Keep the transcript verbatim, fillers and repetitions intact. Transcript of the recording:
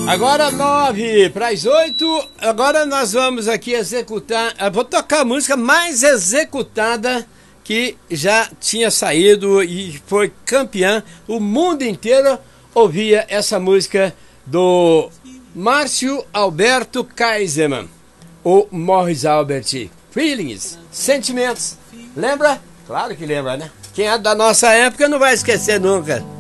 Agora nove para as oito. Agora nós vamos aqui executar. Vou tocar a música mais executada que já tinha saído e foi campeã. O mundo inteiro ouvia essa música do Márcio Alberto Kaiserman, o Morris Albert. Feelings, sentimentos. Lembra? Claro que lembra, né? Quem é da nossa época não vai esquecer nunca.